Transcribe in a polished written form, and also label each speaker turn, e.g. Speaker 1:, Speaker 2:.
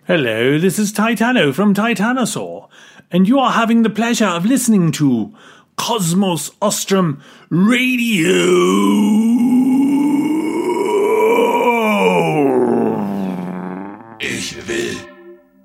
Speaker 1: Hello, this is Titano from Titanosaur, and you are having the pleasure of listening to Cosmos Ostrom Radio.